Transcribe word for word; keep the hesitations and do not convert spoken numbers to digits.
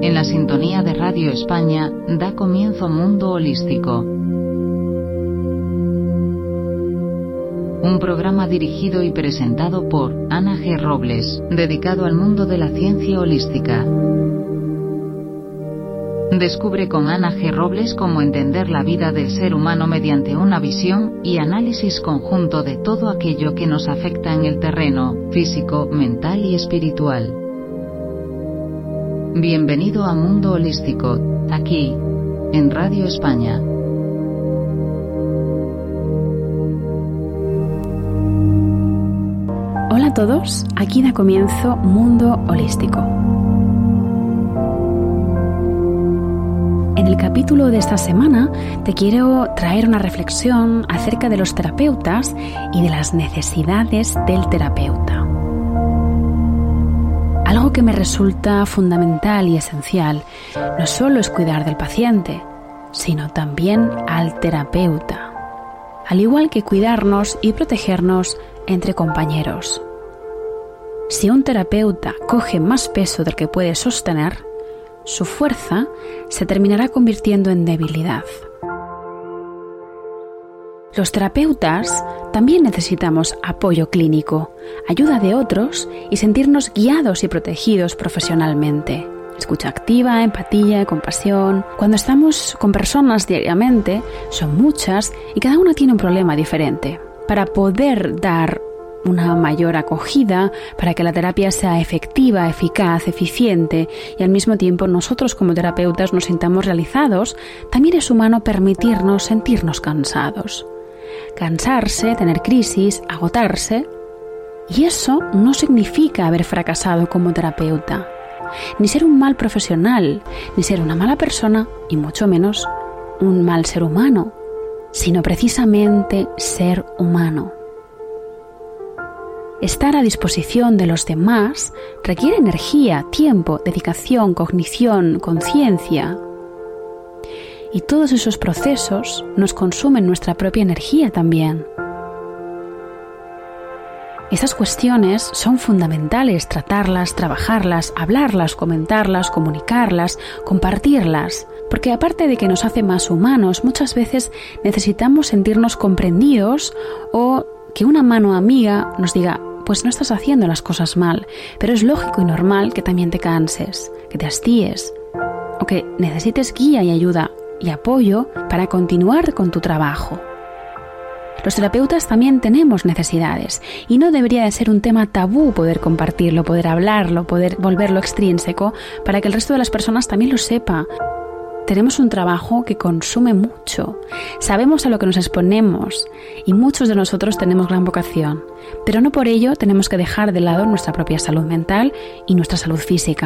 En la sintonía de Radio España da comienzo Mundo Holístico. Un programa dirigido y presentado por Ana G. Robles, dedicado al mundo de la ciencia holística. Descubre con Ana G. Robles cómo entender la vida del ser humano mediante una visión y análisis conjunto de todo aquello que nos afecta en el terreno físico, mental y espiritual. Bienvenido a Mundo Holístico, aquí, en Radio España. Hola a todos, aquí da comienzo Mundo Holístico. En el capítulo de esta semana te quiero traer una reflexión acerca de los terapeutas y de las necesidades del terapeuta. Algo que me resulta fundamental y esencial no solo es cuidar del paciente, sino también al terapeuta, al igual que cuidarnos y protegernos entre compañeros. Si un terapeuta coge más peso del que puede sostener, su fuerza se terminará convirtiendo en debilidad. Los terapeutas también necesitamos apoyo clínico, ayuda de otros y sentirnos guiados y protegidos profesionalmente. Escucha activa, empatía, compasión. Cuando estamos con personas diariamente, son muchas y cada una tiene un problema diferente. Para poder dar una mayor acogida, para que la terapia sea efectiva, eficaz, eficiente y al mismo tiempo nosotros como terapeutas nos sintamos realizados, también es humano permitirnos sentirnos cansados. Cansarse, tener crisis, agotarse, y eso no significa haber fracasado como terapeuta, ni ser un mal profesional, ni ser una mala persona, y mucho menos un mal ser humano, sino precisamente ser humano. Estar a disposición de los demás requiere energía, tiempo, dedicación, cognición, conciencia. Y todos esos procesos nos consumen nuestra propia energía también. Estas cuestiones son fundamentales tratarlas, trabajarlas, hablarlas, comentarlas, comunicarlas, compartirlas, porque aparte de que nos hace más humanos, muchas veces necesitamos sentirnos comprendidos o que una mano amiga nos diga, pues no estás haciendo las cosas mal, pero es lógico y normal que también te canses, que te hastíes, o que necesites guía y ayuda y apoyo para continuar con tu trabajo. Los terapeutas también tenemos necesidades y no debería de ser un tema tabú poder compartirlo, poder hablarlo, poder volverlo extrínseco para que el resto de las personas también lo sepa. Tenemos un trabajo que consume mucho, sabemos a lo que nos exponemos y muchos de nosotros tenemos gran vocación, pero no por ello tenemos que dejar de lado nuestra propia salud mental y nuestra salud física.